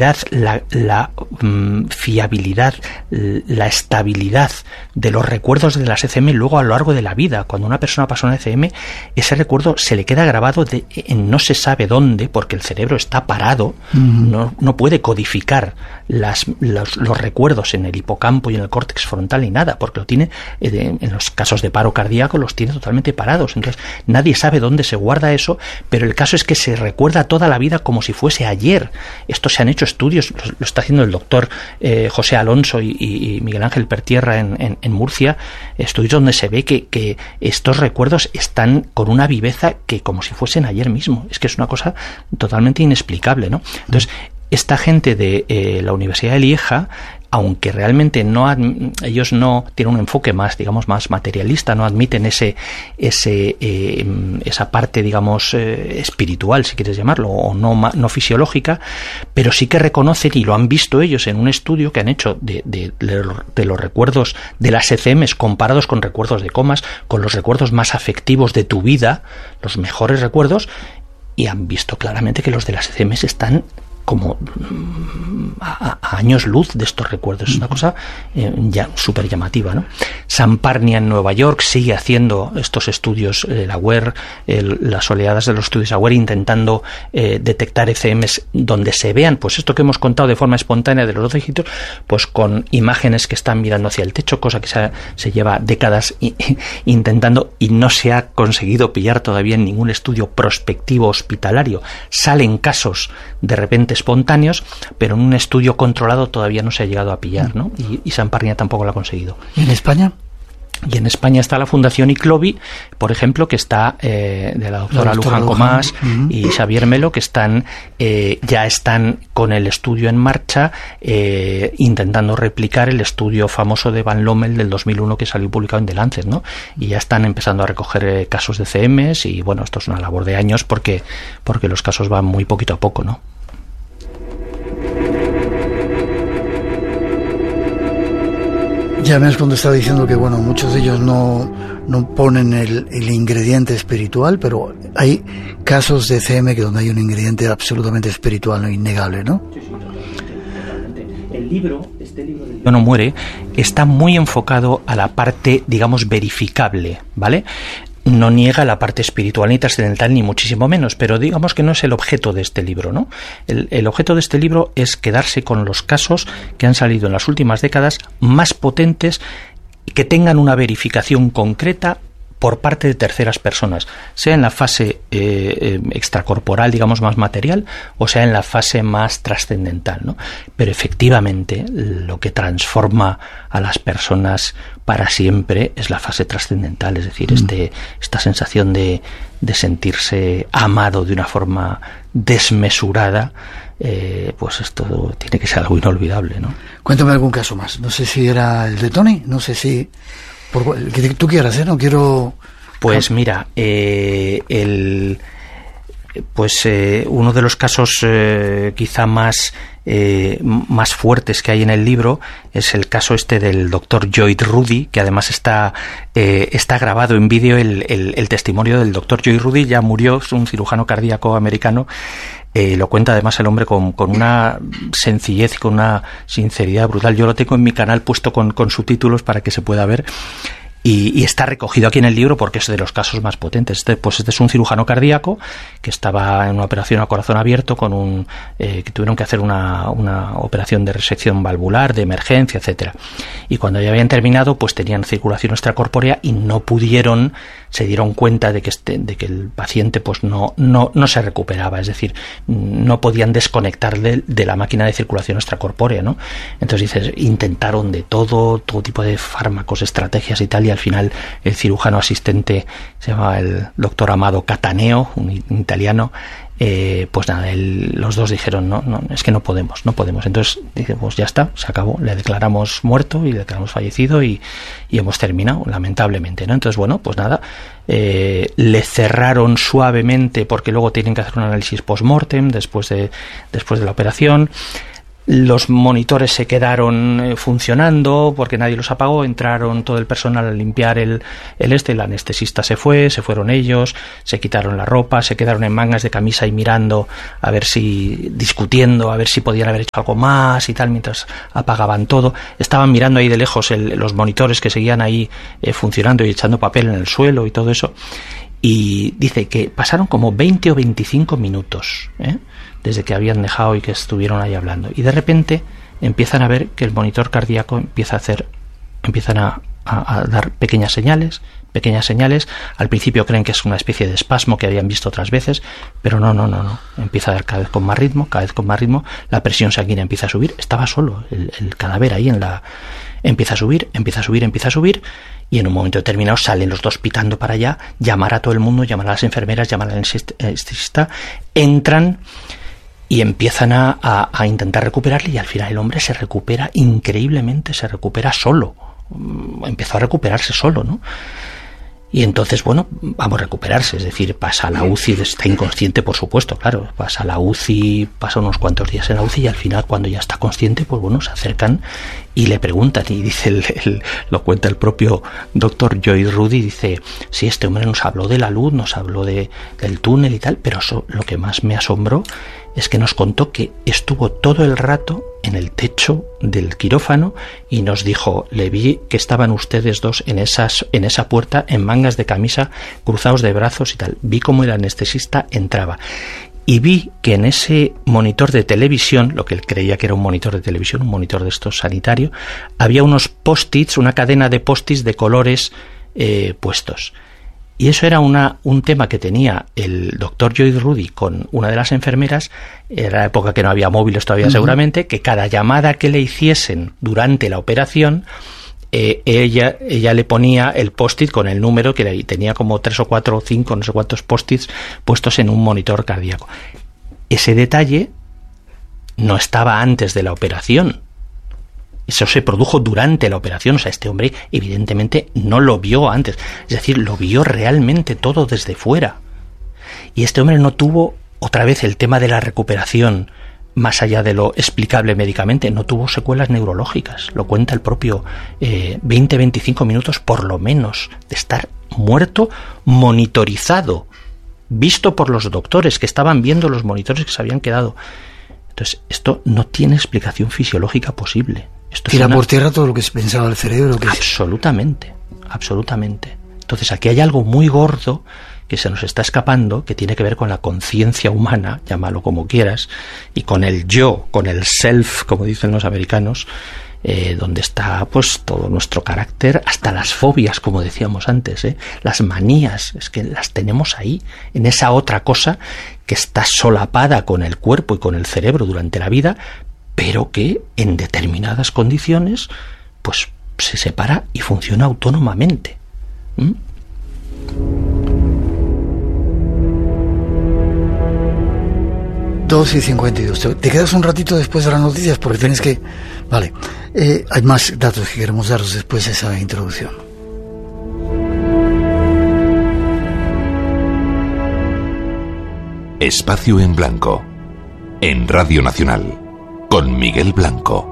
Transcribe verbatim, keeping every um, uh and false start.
calidad, la, la um, fiabilidad, la estabilidad de los recuerdos de las E C M luego a lo largo de la vida. Cuando una persona pasa una E C M, ese recuerdo se le queda grabado de, en no se sabe dónde, porque el cerebro está parado, uh-huh. no, no puede codificar las, los, los recuerdos en el hipocampo y en el córtex frontal ni nada, porque lo tiene, eh, en los casos de paro cardíaco, los tiene totalmente parados. Entonces, nadie sabe dónde se guarda eso, pero el caso es que se recuerda toda la vida como si fuese ayer. Esto se han hecho estudios, lo, lo está haciendo el doctor eh, José Alonso y, y, y Miguel Ángel Pertierra en, en, en Murcia, estudios donde se ve que, que estos recuerdos están con una viveza que como si fuesen ayer mismo. Es que es una cosa totalmente inexplicable, ¿no? Entonces, esta gente de eh, la Universidad de Lieja, aunque realmente no adm- ellos no tienen un enfoque más, digamos, más materialista, no admiten ese ese eh, esa parte, digamos, eh, espiritual, si quieres llamarlo, o no no fisiológica, pero sí que reconocen, y lo han visto ellos en un estudio que han hecho de, de, de los recuerdos de las E C Ms comparados con recuerdos de comas, con los recuerdos más afectivos de tu vida, los mejores recuerdos, y han visto claramente que los de las E C Ms están como a, a años luz de estos recuerdos. Es una cosa eh, ya súper llamativa, ¿no? Sam Parnia en Nueva York sigue haciendo estos estudios, eh, la Aware, el, las oleadas de los estudios Aware, intentando eh, detectar E C Ms donde se vean, pues esto que hemos contado de forma espontánea de los dos dígitos, pues con imágenes que están mirando hacia el techo, cosa que se, se lleva décadas i, intentando y no se ha conseguido pillar todavía en ningún estudio prospectivo hospitalario. Salen casos de repente espontáneos, pero en un estudio controlado todavía no se ha llegado a pillar, ¿no? Y, y Sam Parnia tampoco lo ha conseguido. ¿Y en España? Y en España está la Fundación ICLOVI, por ejemplo, que está eh, de la doctora, la doctora Luján Comás uh-huh. y Xavier Melo, que están eh, ya están con el estudio en marcha, eh, intentando replicar el estudio famoso de Van Lommel del dos mil uno que salió publicado en The Lancet, ¿no? Y ya están empezando a recoger eh, casos de C Ms y, bueno, esto es una labor de años porque, porque los casos van muy poquito a poco, ¿no? Ya me has contestado diciendo que, bueno, muchos de ellos no, no ponen el, el ingrediente espiritual, pero hay casos de C M que donde hay un ingrediente absolutamente espiritual, no innegable, ¿no? Sí, sí, totalmente. El libro, este libro de Yo no muere, está muy enfocado a la parte, digamos, verificable, ¿vale? No niega la parte espiritual ni trascendental, ni muchísimo menos, pero digamos que no es el objeto de este libro, ¿no? El, el objeto de este libro es quedarse con los casos que han salido en las últimas décadas más potentes, que tengan una verificación concreta por parte de terceras personas, sea en la fase eh, eh, extracorporal, digamos, más material, o sea en la fase más trascendental, ¿no? Pero efectivamente lo que transforma a las personas para siempre es la fase trascendental, es decir, mm. este, esta sensación de, de sentirse amado de una forma desmesurada. Eh, pues esto tiene que ser algo inolvidable, ¿no? Cuéntame algún caso más. No sé si era el de Tony, no sé si... Por, que tú quieras, ¿eh? No quiero... Pues mira, eh, el, pues eh, uno de los casos eh, quizá más, eh, más fuertes que hay en el libro es el caso este del doctor Lloyd Rudy, que además está, eh, está grabado en vídeo el, el, el testimonio del doctor Lloyd Rudy. Ya murió, es un cirujano cardíaco americano. Eh, lo cuenta además el hombre con, con una sencillez, con una sinceridad brutal. Yo lo tengo en mi canal puesto con, con subtítulos para que se pueda ver. Y, y está recogido aquí en el libro porque es de los casos más potentes. Este, pues este es un cirujano cardíaco que estaba en una operación a corazón abierto con un eh, que tuvieron que hacer una, una operación de resección valvular, de emergencia, etcétera. Y cuando ya habían terminado, pues tenían circulación extracorpórea y no pudieron, se dieron cuenta de que este, de que el paciente pues no, no, no se recuperaba, es decir, no podían desconectarle de la máquina de circulación extracorpórea, ¿no? Entonces dices, intentaron de todo, todo tipo de fármacos, estrategias y tal, y al final el cirujano asistente se llama el doctor Amado Cataneo, un, un italiano, eh, pues nada, él, los dos dijeron, no, no, es que no podemos, no podemos. Entonces dice, pues ya está, se acabó, le declaramos muerto y le declaramos fallecido y, y hemos terminado, lamentablemente, ¿no? Entonces, bueno, pues nada, eh, le cerraron suavemente porque luego tienen que hacer un análisis post-mortem después de, después de la operación. Los monitores se quedaron eh, funcionando porque nadie los apagó, entraron todo el personal a limpiar el, el este, el anestesista se fue, se fueron ellos, se quitaron la ropa, se quedaron en mangas de camisa y mirando a ver si, discutiendo, a ver si podían haber hecho algo más y tal, mientras apagaban todo. Estaban mirando ahí de lejos el, los monitores que seguían ahí eh, funcionando y echando papel en el suelo y todo eso. Y dice que pasaron como veinte o veinticinco minutos, ¿eh? desde que habían dejado y que estuvieron ahí hablando, y de repente empiezan a ver que el monitor cardíaco empieza a hacer, empiezan a, a, a dar pequeñas señales, pequeñas señales. Al principio creen que es una especie de espasmo que habían visto otras veces, pero no, no, no, no, empieza a dar cada vez con más ritmo, cada vez con más ritmo, la presión sanguínea empieza a subir, estaba solo el, el cadáver ahí en la, empieza a subir, empieza a subir, empieza a subir, y en un momento determinado salen los dos pitando para allá, llamar a todo el mundo, llamar a las enfermeras, llamar al anestesista, entran y empiezan a, a, a intentar recuperarle, y al final el hombre se recupera increíblemente, se recupera solo, empezó a recuperarse solo, ¿no? Y entonces, bueno, vamos a recuperarse, es decir, pasa a la U C I, está inconsciente, por supuesto, claro, pasa a la U C I, pasa unos cuantos días en la U C I, y al final, cuando ya está consciente, pues bueno, se acercan y le preguntan, y dice, el, el, lo cuenta el propio doctor Joy Rudy, dice, sí, este hombre nos habló de la luz, nos habló de, del túnel y tal, pero eso, lo que más me asombró es que nos contó que estuvo todo el rato en el techo del quirófano y nos dijo, le vi que estaban ustedes dos en esas en esa puerta en mangas de camisa, cruzados de brazos y tal. Vi cómo el anestesista entraba y vi que en ese monitor de televisión, lo que él creía que era un monitor de televisión, un monitor de estos sanitario, había unos post-its, una cadena de post-its de colores eh, puestos. Y eso era una, un tema que tenía el doctor Joy Rudy con una de las enfermeras, era la época que no había móviles todavía, uh-huh. seguramente, que cada llamada que le hiciesen durante la operación, eh, ella, ella le ponía el post-it con el número, que le, tenía como tres o cuatro o cinco, no sé cuántos post-its puestos en un monitor cardíaco. Ese detalle no estaba antes de la operación. Eso se produjo durante la operación, o sea, este hombre evidentemente no lo vio antes, es decir, lo vio realmente todo desde fuera. Y este hombre no tuvo, otra vez, el tema de la recuperación, más allá de lo explicable médicamente, no tuvo secuelas neurológicas, lo cuenta el propio, eh, veinte a veinticinco minutos por lo menos de estar muerto, monitorizado, visto por los doctores que estaban viendo los monitores que se habían quedado. Entonces, esto no tiene explicación fisiológica posible. Esto Tira una... por tierra todo lo que se pensaba el cerebro. Que absolutamente, absolutamente. Entonces aquí hay algo muy gordo que se nos está escapando, que tiene que ver con la conciencia humana, llámalo como quieras, y con el yo, con el self, como dicen los americanos, eh, donde está pues todo nuestro carácter, hasta las fobias, como decíamos antes, ¿eh? Las manías, es que las tenemos ahí, en esa otra cosa que está solapada con el cuerpo y con el cerebro durante la vida, pero que en determinadas condiciones pues se separa y funciona autónomamente. ¿Mm? dos y cincuenta y dos. Te quedas un ratito después de las noticias porque tienes que... Vale. Eh, hay más datos que queremos daros después de esa introducción. Espacio en Blanco, en Radio Nacional, con Miguel Blanco.